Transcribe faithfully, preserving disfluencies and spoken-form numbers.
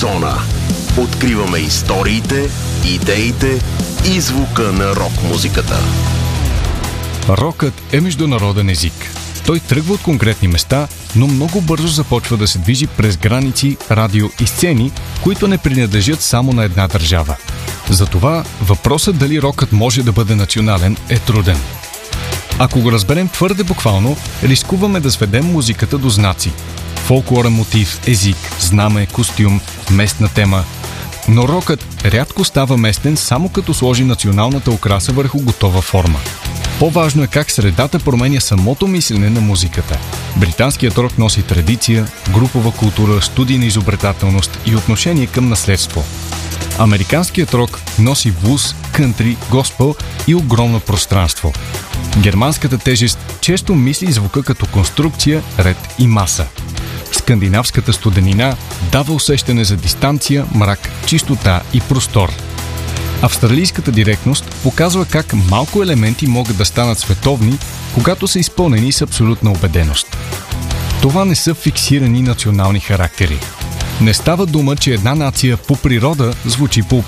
зона. Откриваме историите, идеите и звука на рок-музиката. Рокът е международен език. Той тръгва от конкретни места, но много бързо започва да се движи през граници, радио и сцени, които не принадлежат само на една държава. Затова въпросът дали рокът може да бъде национален е труден. Ако го разберем твърде буквално, рискуваме да сведем музиката до знаци. Фолклорен мотив, език, знаме, костюм, местна тема. Но рокът рядко става местен само като сложи националната украса върху готова форма. По-важно е как средата променя самото мислене на музиката. Британският рок носи традиция, групова култура, студийна изобретателност и отношение към наследство. Американският рок носи блуз, кънтри, госпел и огромно пространство. Германската тежест често мисли звука като конструкция, ред и маса. Скандинавската студенина дава усещане за дистанция, мрак, чистота и простор. Австралийската директност показва как малко елементи могат да станат световни, когато са изпълнени с абсолютна убеденост. Това не са фиксирани национални характери. Не става дума, че една нация по природа звучи по